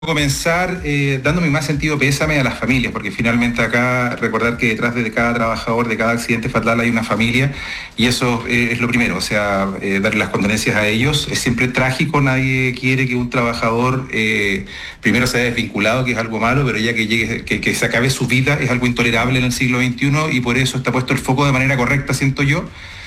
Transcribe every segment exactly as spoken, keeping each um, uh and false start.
Comenzar eh, dando mi más sentido pésame a las familias, porque finalmente acá recordar que detrás de cada trabajador, de cada accidente fatal hay una familia, y eso eh, es lo primero, o sea, eh, darle las condolencias a ellos. Es siempre trágico, nadie quiere que un trabajador eh, primero se haya desvinculado, que es algo malo, pero ya que llegue, que, que se acabe su vida es algo intolerable en el siglo veintiuno, y por eso está puesto el foco de manera correcta, siento yo.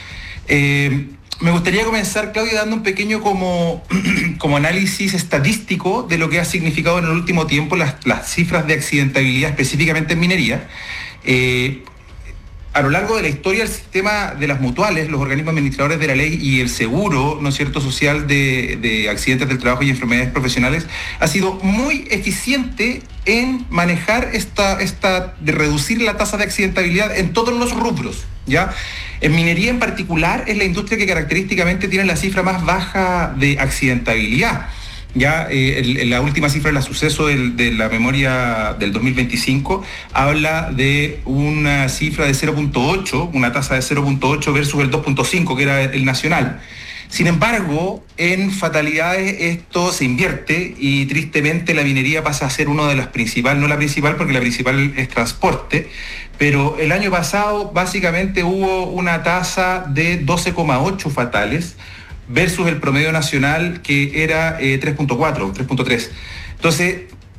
Eh, Me gustaría comenzar, Claudia, dando un pequeño como, como análisis estadístico de lo que ha significado en el último tiempo las, las cifras de accidentabilidad, específicamente en minería. Eh, a lo largo de la historia, el sistema de las mutuales, los organismos administradores de la ley y el seguro, ¿no es cierto?, social de, de accidentes del trabajo y enfermedades profesionales, ha sido muy eficiente en manejar esta, esta, de reducir la tasa de accidentabilidad en todos los rubros, ¿ya? En minería en particular es la industria que característicamente tiene la cifra más baja de accidentabilidad. Ya eh, el, la última cifra del suceso del, de la memoria del dos mil veinticinco habla de una cifra de cero punto ocho, una tasa de cero punto ocho versus el dos punto cinco que era el nacional. Sin embargo, en fatalidades esto se invierte y tristemente la minería pasa a ser una de las principales, no la principal porque la principal es transporte, pero el año pasado básicamente hubo una tasa de doce coma ocho fatales versus el promedio nacional que era eh, tres punto cuatro, tres punto tres. Entonces,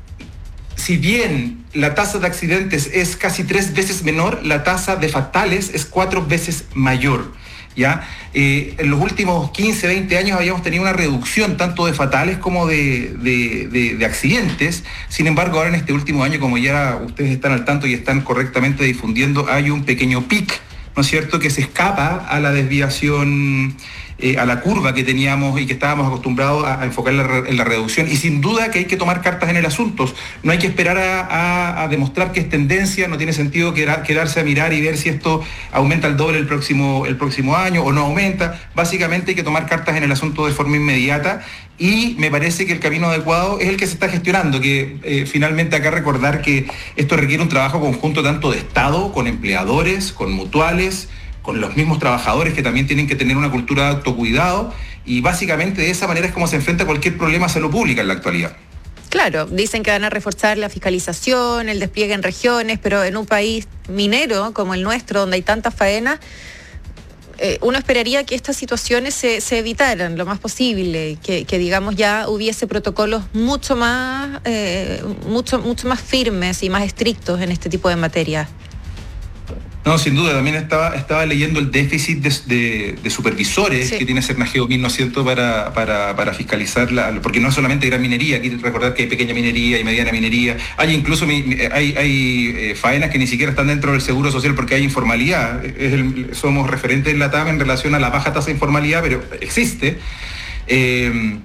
si bien la tasa de accidentes es casi tres veces menor, la tasa de fatales es cuatro veces mayor. ¿Ya? Eh, en los últimos quince, veinte años habíamos tenido una reducción tanto de fatales como de, de, de, de accidentes. Sin embargo, ahora en este último año, como ya ustedes están al tanto y están correctamente difundiendo, hay un pequeño pic, ¿no es cierto?, que se escapa a la desviación, eh, a la curva que teníamos y que estábamos acostumbrados a, a enfocar la, en la reducción. Y sin duda que hay que tomar cartas en el asunto. No hay que esperar a, a, a demostrar que es tendencia, no tiene sentido quedar, quedarse a mirar y ver si esto aumenta el doble el próximo, el próximo año o no aumenta. Básicamente hay que tomar cartas en el asunto de forma inmediata. Y me parece que el camino adecuado es el que se está gestionando, que eh, finalmente acá recordar que esto requiere un trabajo conjunto tanto de Estado, con empleadores, con mutuales, con los mismos trabajadores que también tienen que tener una cultura de autocuidado, y básicamente de esa manera es como se enfrenta cualquier problema a salud pública en la actualidad. Claro, dicen que van a reforzar la fiscalización, el despliegue en regiones, pero en un país minero como el nuestro, donde hay tantas faenas, Eh, uno esperaría que estas situaciones se, se evitaran lo más posible, que, que digamos ya hubiese protocolos mucho más, eh, mucho, mucho más firmes y más estrictos en este tipo de materias. No, sin duda, también estaba, estaba leyendo el déficit de, de, de supervisores sí. que tiene Cernageomin, ¿no es cierto?, para, para, para fiscalizar, la, porque no solamente gran minería, aquí recordar que hay pequeña minería y mediana minería, hay incluso hay, hay eh, faenas que ni siquiera están dentro del seguro social porque hay informalidad. Es el, somos referentes en la T A M en relación a la baja tasa de informalidad, pero existe. Eh,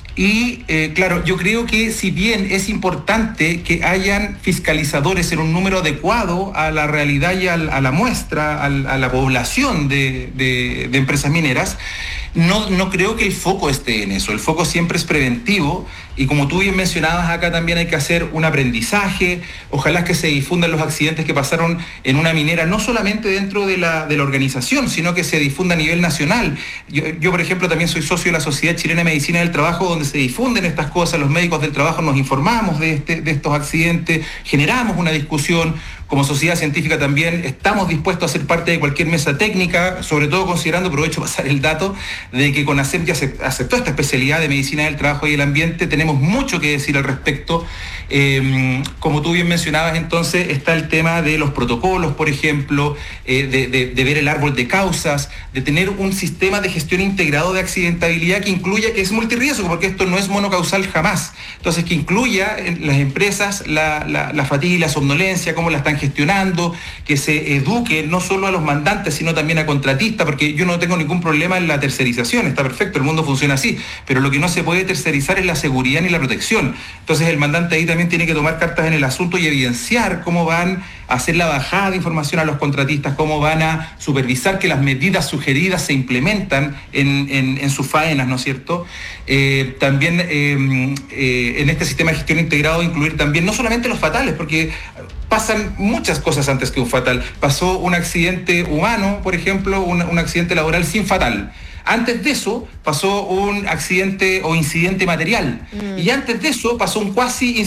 Y eh, claro, yo creo que si bien es importante que hayan fiscalizadores en un número adecuado a la realidad y a, a la muestra, a, a la población de, de, de empresas mineras, no, no creo que el foco esté en eso. El foco siempre es preventivo y como tú bien mencionabas, acá también hay que hacer un aprendizaje. Ojalá que se difundan los accidentes que pasaron en una minera, no solamente dentro de la, de la organización, sino que se difunda a nivel nacional. Yo, yo, por ejemplo, también soy socio de la Sociedad Chilena de Medicina del Trabajo, donde se difunden estas cosas. Los médicos del trabajo nos informamos de, este, de estos accidentes, generamos una discusión. Como sociedad científica también estamos dispuestos a ser parte de cualquier mesa técnica, sobre todo considerando, aprovecho pasar el dato, de que CONASEP ya aceptó esta especialidad de medicina del trabajo y el ambiente. Tenemos mucho que decir al respecto. Eh, como tú bien mencionabas, entonces está el tema de los protocolos, por ejemplo, eh, de, de, de ver el árbol de causas, de tener un sistema de gestión integrado de accidentabilidad que incluya, que es multirriesgo, porque esto no es monocausal jamás. Entonces, que incluya en las empresas la, la, la fatiga y la somnolencia, cómo la están gestionando, que se eduque no solo a los mandantes, sino también a contratistas, porque yo no tengo ningún problema en la tercerización, está perfecto, el mundo funciona así, pero lo que no se puede tercerizar es la seguridad ni la protección. Entonces, el mandante ahí también tiene que tomar cartas en el asunto y evidenciar cómo van a hacer la bajada de información a los contratistas, cómo van a supervisar que las medidas sugeridas se implementan en, en, en sus faenas, ¿no es cierto? Eh, también eh, eh, en este sistema de gestión integrado incluir también no solamente los fatales, porque pasan muchas cosas antes que un fatal. Pasó un accidente humano, por ejemplo, un, un accidente laboral sin fatal. Antes de eso pasó un accidente o incidente material. Mm. Y antes de eso pasó un cuasi